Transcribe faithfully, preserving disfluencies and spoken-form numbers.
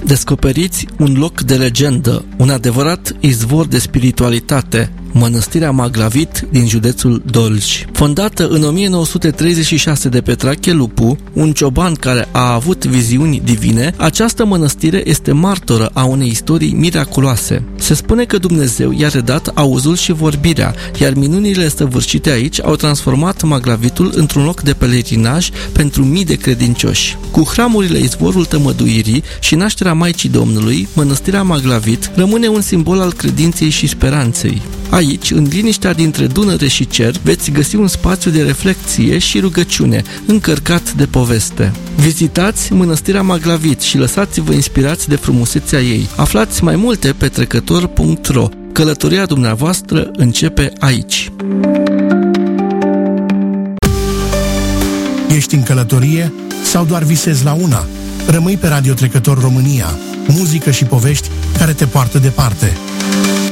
Descoperiți un loc de legendă, un adevărat izvor de spiritualitate, Mănăstirea Maglavit din județul Dolj. Fondată în o mie nouă sute treizeci și șase de Petrache Lupu, un cioban care a avut viziuni divine, această mănăstire este martoră a unei istorii miraculoase. Se spune că Dumnezeu i-a redat auzul și vorbirea, iar minunile săvârșite aici au transformat Maglavitul într-un loc de pelerinaj pentru mii de credincioși. Cu hramurile izvorul tămăduirii și nașterea Maicii Domnului, Mănăstirea Maglavit rămâne un simbol al credinței și speranței. Aici, în liniștea dintre Dunăre și cer, veți găsi un spațiu de reflecție și rugăciune, încărcat de poveste. Vizitați Mănăstirea Maglavit și lăsați-vă inspirați de frumusețea ei. Aflați mai multe pe trecător punct ro. Călătoria dumneavoastră începe aici. Ești în călătorie sau doar visezi la una? Rămâi pe Radio Trecător România. Muzică și povești care te poartă departe.